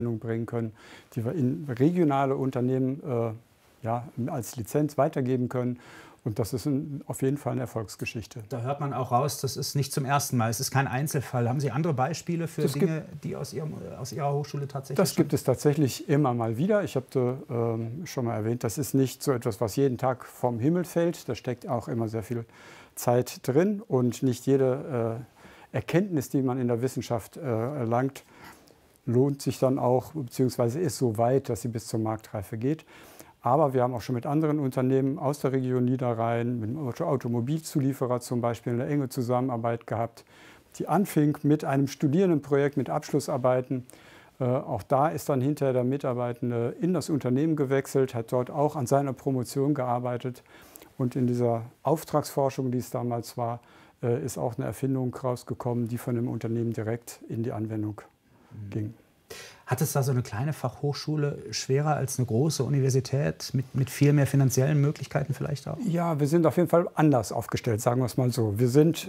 bringen können, die wir in regionale Unternehmen ja, als Lizenz weitergeben können. Und das ist auf jeden Fall eine Erfolgsgeschichte. Da hört man auch raus, das ist nicht zum ersten Mal, es ist kein Einzelfall. Haben Sie andere Beispiele für Dinge, die aus Ihrer Hochschule tatsächlich Das gibt es tatsächlich immer mal wieder. Ich habe schon mal erwähnt, das ist nicht so etwas, was jeden Tag vom Himmel fällt. Da steckt auch immer sehr viel Zeit drin. Und nicht jede Erkenntnis, die man in der Wissenschaft erlangt, lohnt sich dann auch, beziehungsweise ist so weit, dass sie bis zur Marktreife geht. Aber wir haben auch schon mit anderen Unternehmen aus der Region Niederrhein, mit einem Automobilzulieferer zum Beispiel, eine enge Zusammenarbeit gehabt, die anfing mit einem Studierendenprojekt, mit Abschlussarbeiten. Auch da ist dann hinterher der Mitarbeitende in das Unternehmen gewechselt, hat dort auch an seiner Promotion gearbeitet. Und in dieser Auftragsforschung, die es damals war, ist auch eine Erfindung rausgekommen, die von dem Unternehmen direkt in die Anwendung ging. Hat es da so eine kleine Fachhochschule schwerer als eine große Universität mit viel mehr finanziellen Möglichkeiten vielleicht auch? Ja, wir sind auf jeden Fall anders aufgestellt, sagen wir es mal so. Wir sind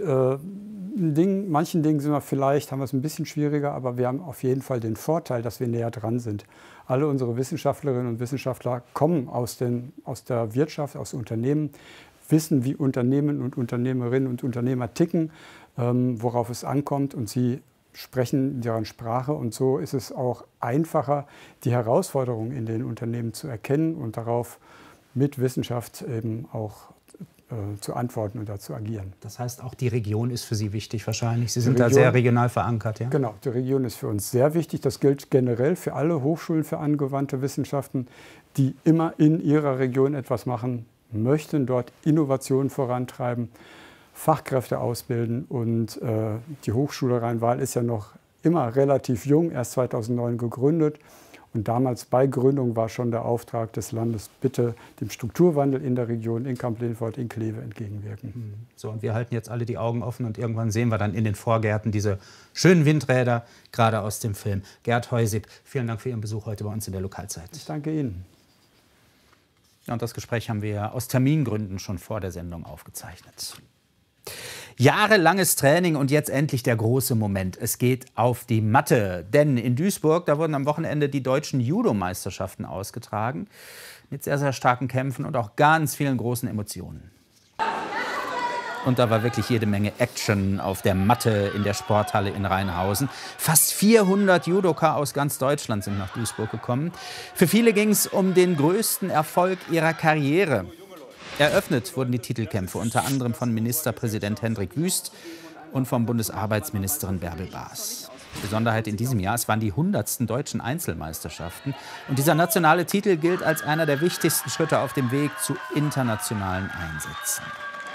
in manchen Dingen haben wir es ein bisschen schwieriger, aber wir haben auf jeden Fall den Vorteil, dass wir näher dran sind. Alle unsere Wissenschaftlerinnen und Wissenschaftler kommen aus der Wirtschaft, aus Unternehmen, wissen, wie Unternehmen und Unternehmerinnen und Unternehmer ticken, worauf es ankommt, und sie sprechen deren Sprache, und so ist es auch einfacher, die Herausforderungen in den Unternehmen zu erkennen und darauf mit Wissenschaft eben auch zu antworten oder zu agieren. Das heißt, auch die Region ist für Sie wichtig wahrscheinlich. Sie sind da sehr regional verankert, ja? Genau, die Region ist für uns sehr wichtig. Das gilt generell für alle Hochschulen für angewandte Wissenschaften, die immer in ihrer Region etwas machen möchten, dort Innovationen vorantreiben, Fachkräfte ausbilden. Und die Hochschule Rhein-Waal ist ja noch immer relativ jung, erst 2009 gegründet. Und damals bei Gründung war schon der Auftrag des Landes, bitte dem Strukturwandel in der Region, in Kamp-Lintfort, in Kleve entgegenwirken. So, und wir halten jetzt alle die Augen offen, und irgendwann sehen wir dann in den Vorgärten diese schönen Windräder, gerade aus dem Film. Gerd Heusib, vielen Dank für Ihren Besuch heute bei uns in der Lokalzeit. Ich danke Ihnen. Ja, und das Gespräch haben wir aus Termingründen schon vor der Sendung aufgezeichnet. Jahrelanges Training und jetzt endlich der große Moment. Es geht auf die Matte. Denn in Duisburg, da wurden am Wochenende die deutschen Judo-Meisterschaften ausgetragen. Mit sehr, sehr starken Kämpfen und auch ganz vielen großen Emotionen. Und da war wirklich jede Menge Action auf der Matte in der Sporthalle in Rheinhausen. Fast 400 Judoka aus ganz Deutschland sind nach Duisburg gekommen. Für viele ging es um den größten Erfolg ihrer Karriere. Eröffnet wurden die Titelkämpfe unter anderem von Ministerpräsident Hendrik Wüst und von Bundesarbeitsministerin Bärbel Baas. Besonderheit in diesem Jahr, es waren die 100. deutschen Einzelmeisterschaften. Und dieser nationale Titel gilt als einer der wichtigsten Schritte auf dem Weg zu internationalen Einsätzen.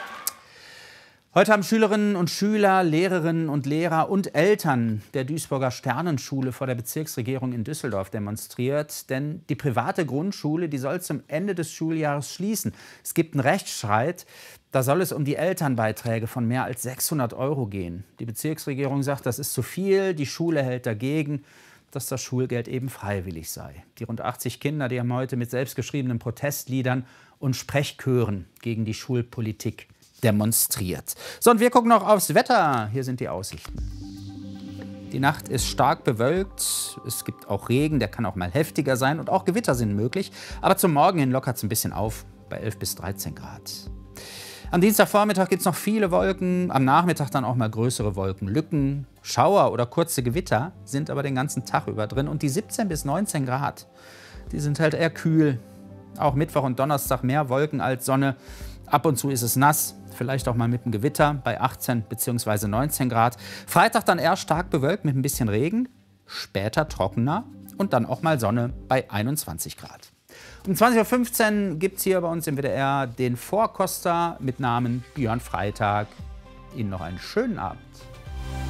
Heute haben Schülerinnen und Schüler, Lehrerinnen und Lehrer und Eltern der Duisburger Sternenschule vor der Bezirksregierung in Düsseldorf demonstriert. Denn die private Grundschule, die soll zum Ende des Schuljahres schließen. Es gibt einen Rechtsstreit. Da soll es um die Elternbeiträge von mehr als 600 € gehen. Die Bezirksregierung sagt, das ist zu viel. Die Schule hält dagegen, dass das Schulgeld eben freiwillig sei. Die rund 80 Kinder, die haben heute mit selbstgeschriebenen Protestliedern und Sprechchören gegen die Schulpolitik demonstriert. So, und wir gucken noch aufs Wetter. Hier sind die Aussichten. Die Nacht ist stark bewölkt. Es gibt auch Regen, der kann auch mal heftiger sein. Und auch Gewitter sind möglich. Aber zum Morgen hin lockert es ein bisschen auf, bei 11 bis 13 Grad. Am Dienstagvormittag gibt es noch viele Wolken. Am Nachmittag dann auch mal größere Wolkenlücken. Schauer oder kurze Gewitter sind aber den ganzen Tag über drin. Und die 17 bis 19 Grad, die sind halt eher kühl. Auch Mittwoch und Donnerstag mehr Wolken als Sonne. Ab und zu ist es nass, vielleicht auch mal mit einem Gewitter bei 18 bzw. 19 Grad. Freitag dann eher stark bewölkt mit ein bisschen Regen, später trockener und dann auch mal Sonne bei 21 Grad. Um 20:15 Uhr gibt es hier bei uns im WDR den Vorkoster mit Namen Björn Freitag. Ihnen noch einen schönen Abend.